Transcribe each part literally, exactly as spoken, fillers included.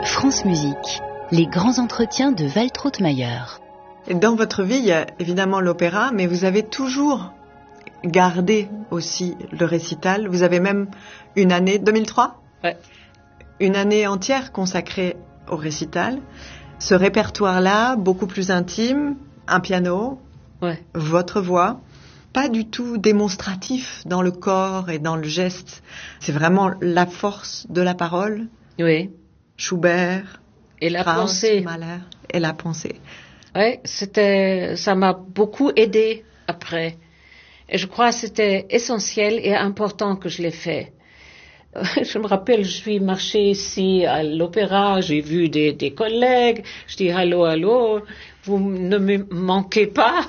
France Musique, les grands entretiens de Waltraud Mayer. Dans votre vie, il y a évidemment l'opéra, mais vous avez toujours gardé aussi le récital. Vous avez même une année, deux mille trois, ouais. Une année entière consacrée au récital. Ce répertoire-là, beaucoup plus intime, un piano, ouais. Votre voix, pas du tout démonstratif dans le corps et dans le geste. C'est vraiment la force de la parole. Oui. Schubert, et la Strauss, pensée. Mahler, et la pensée. Ouais, c'était, ça m'a beaucoup aidé après. Et je crois que c'était essentiel et important que je l'ai fait. Je me rappelle, je suis marchée ici à l'opéra, j'ai vu des, des collègues, je dis allô, allô, vous ne me manquez pas.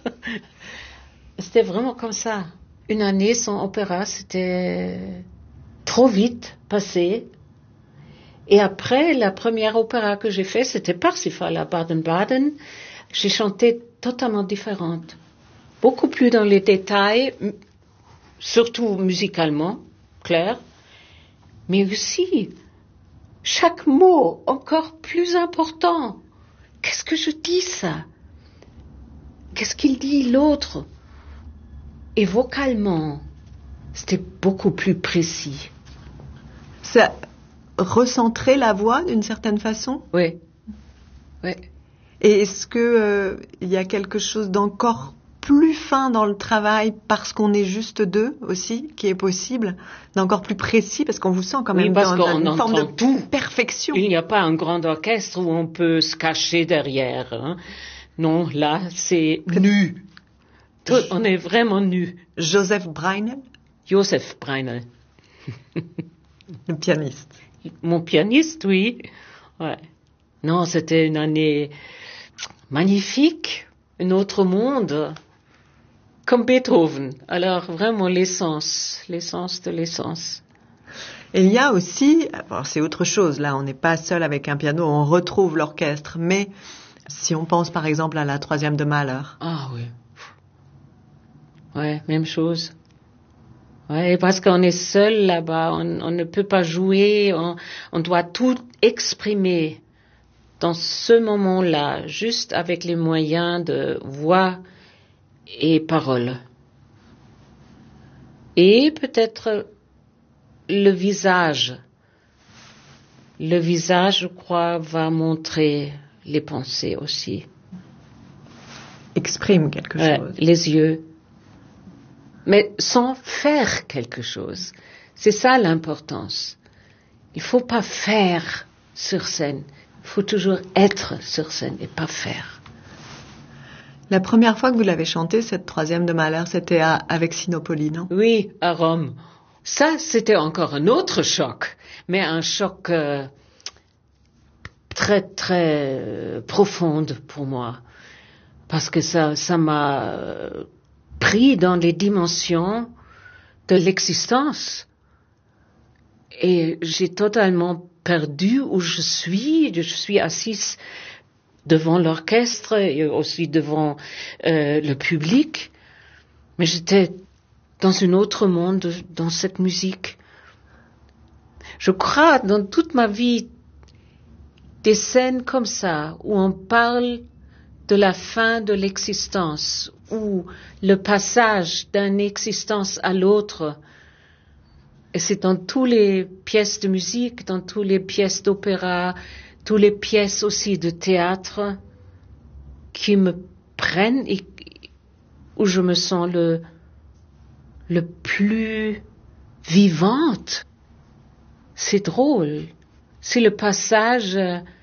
C'était vraiment comme ça. Une année sans opéra, c'était trop vite passé. Et après, la première opéra que j'ai fait, c'était Parsifal à Baden-Baden. J'ai chanté totalement différente. Beaucoup plus dans les détails, surtout musicalement, clair. Mais aussi, chaque mot encore plus important. Qu'est-ce que je dis ça? Qu'est-ce qu'il dit l'autre? Et vocalement, c'était beaucoup plus précis. Ça recentrait la voix d'une certaine façon? Oui. Oui. Et est-ce que euh, il y a quelque chose d'encore plus fin dans le travail parce qu'on est juste deux aussi, qui est possible, d'encore plus précis parce qu'on vous sent quand même oui, parce dans qu'on une forme de tout. perfection. Il n'y a pas un grand orchestre où on peut se cacher derrière. Hein. Non, là, c'est nu. Tout, on est vraiment nu. Joseph Breinel? Joseph Breinel. Le pianiste. Mon pianiste, oui. Ouais. Non, c'était une année magnifique, un autre monde, comme Beethoven. Alors vraiment l'essence, l'essence de l'essence. Et il y a aussi, alors c'est autre chose, là on n'est pas seul avec un piano, on retrouve l'orchestre, mais si on pense par exemple à la troisième de Mahler. Ah oui. Ouais, même chose. Ouais, parce qu'on est seul là-bas, on, on ne peut pas jouer, on, on doit tout exprimer dans ce moment-là, juste avec les moyens de voix et parole. Et peut-être le visage. Le visage, je crois, va montrer les pensées aussi. Exprime quelque ouais, chose. Les yeux. Mais sans faire quelque chose. C'est ça l'importance. Il ne faut pas faire sur scène. Il faut toujours être sur scène et pas faire. La première fois que vous l'avez chanté, cette troisième de Mahler, c'était à, avec Sinopoli, non? Oui, à Rome. Ça, c'était encore un autre choc, mais un choc euh, très, très euh, profond pour moi. Parce que ça, ça m'a euh, pris dans les dimensions de l'existence. Et j'ai totalement perdu où je suis. Je suis assise devant l'orchestre et aussi devant euh, le public. Mais j'étais dans un autre monde, dans cette musique. Je crois dans toute ma vie des scènes comme ça, où on parle de la fin de l'existence, ou le passage d'une existence à l'autre. Et c'est dans toutes les pièces de musique, dans toutes les pièces d'opéra, toutes les pièces aussi de théâtre qui me prennent et où je me sens le, le plus vivante. C'est drôle. C'est le passage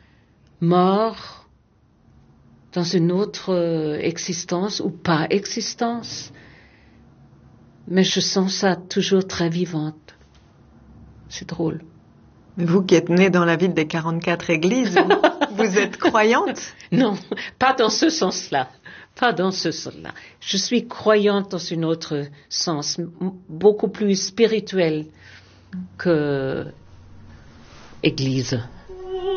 mort dans une autre existence ou pas existence. Mais je sens ça toujours très vivante. C'est drôle. Mais vous qui êtes née dans la ville des quarante-quatre églises, vous êtes croyante? Non, pas dans ce sens-là. Pas dans ce sens-là. Je suis croyante dans un autre sens, beaucoup plus spirituel que église.